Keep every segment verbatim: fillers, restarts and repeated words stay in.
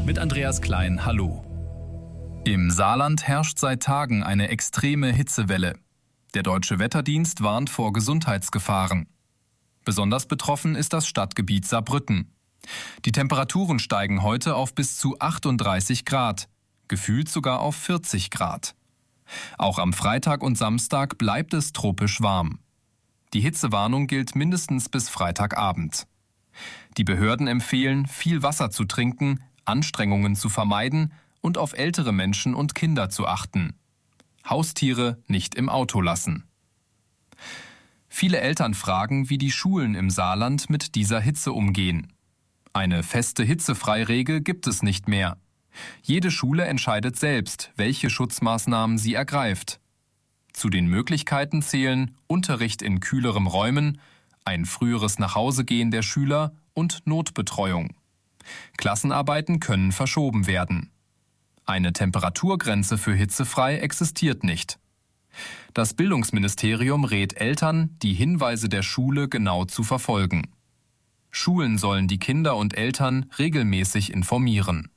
mit Andreas Klein, hallo. Im Saarland herrscht seit Tagen eine extreme Hitzewelle. Der Deutsche Wetterdienst warnt vor Gesundheitsgefahren. Besonders betroffen ist das Stadtgebiet Saarbrücken. Die Temperaturen steigen heute auf bis zu achtunddreißig Grad, gefühlt sogar auf vierzig Grad. Auch am Freitag und Samstag bleibt es tropisch warm. Die Hitzewarnung gilt mindestens bis Freitagabend. Die Behörden empfehlen, viel Wasser zu trinken, Anstrengungen zu vermeiden und auf ältere Menschen und Kinder zu achten. Haustiere nicht im Auto lassen. Viele Eltern fragen, wie die Schulen im Saarland mit dieser Hitze umgehen. Eine feste Hitzefreiregel gibt es nicht mehr. Jede Schule entscheidet selbst, welche Schutzmaßnahmen sie ergreift. Zu den Möglichkeiten zählen Unterricht in kühlerem Räumen, ein früheres Nachhausegehen der Schüler und Notbetreuung. Klassenarbeiten können verschoben werden. Eine Temperaturgrenze für hitzefrei existiert nicht. Das Bildungsministerium rät Eltern, die Hinweise der Schule genau zu verfolgen. Schulen sollen die Kinder und Eltern regelmäßig informieren.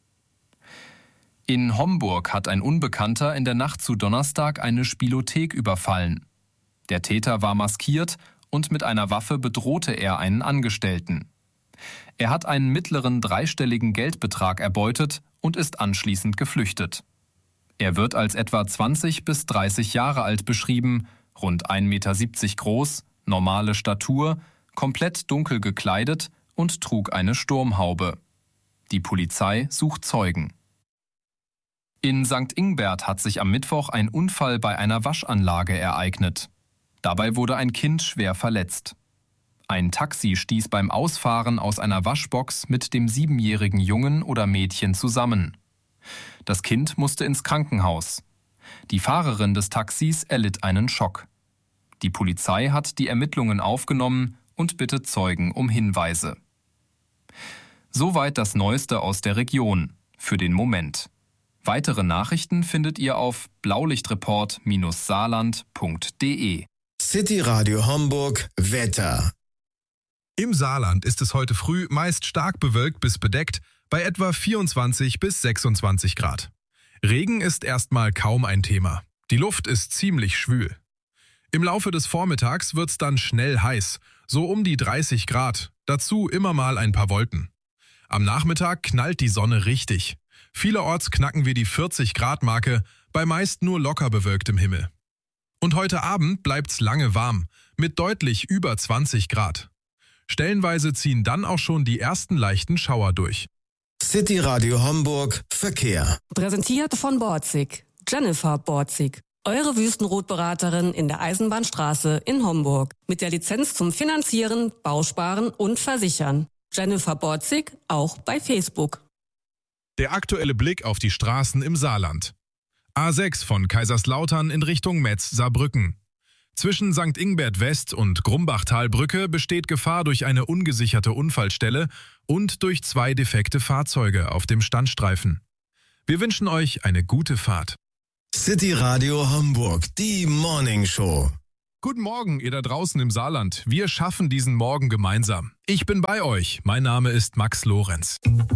In Homburg hat ein Unbekannter in der Nacht zu Donnerstag eine Spielothek überfallen. Der Täter war maskiert und mit einer Waffe bedrohte er einen Angestellten. Er hat einen mittleren dreistelligen Geldbetrag erbeutet und ist anschließend geflüchtet. Er wird als etwa zwanzig bis dreißig Jahre alt beschrieben, rund ein Meter siebzig groß, normale Statur, komplett dunkel gekleidet und trug eine Sturmhaube. Die Polizei sucht Zeugen. In Sankt Ingbert hat sich am Mittwoch ein Unfall bei einer Waschanlage ereignet. Dabei wurde ein Kind schwer verletzt. Ein Taxi stieß beim Ausfahren aus einer Waschbox mit dem siebenjährigen Jungen oder Mädchen zusammen. Das Kind musste ins Krankenhaus. Die Fahrerin des Taxis erlitt einen Schock. Die Polizei hat die Ermittlungen aufgenommen und bittet Zeugen um Hinweise. Soweit das Neueste aus der Region, für den Moment. Weitere Nachrichten findet ihr auf blaulichtreport Bindestrich saarland Punkt de. City Radio Homburg Wetter. Im Saarland ist es heute früh meist stark bewölkt bis bedeckt bei etwa vierundzwanzig bis sechsundzwanzig Grad. Regen ist erstmal kaum ein Thema. Die Luft ist ziemlich schwül. Im Laufe des Vormittags wird's dann schnell heiß, so um die dreißig Grad, dazu immer mal ein paar Wolken. Am Nachmittag knallt die Sonne richtig. Vielerorts knacken wir die vierzig Grad Marke, bei meist nur locker bewölktem Himmel. Und heute Abend bleibt's lange warm, mit deutlich über zwanzig Grad. Stellenweise ziehen dann auch schon die ersten leichten Schauer durch. City Radio Homburg Verkehr. Präsentiert von Borzig. Jennifer Borzig. Eure Wüstenrotberaterin in der Eisenbahnstraße in Homburg. Mit der Lizenz zum Finanzieren, Bausparen und Versichern. Jennifer Borzig, auch bei Facebook. Der aktuelle Blick auf die Straßen im Saarland. A sechs von Kaiserslautern in Richtung Metz-Saarbrücken. Zwischen Sankt Ingbert West und Grumbachtalbrücke besteht Gefahr durch eine ungesicherte Unfallstelle und durch zwei defekte Fahrzeuge auf dem Standstreifen. Wir wünschen euch eine gute Fahrt. City Radio Homburg, die Morning Show. Guten Morgen, ihr da draußen im Saarland. Wir schaffen diesen Morgen gemeinsam. Ich bin bei euch. Mein Name ist Max Lorenz.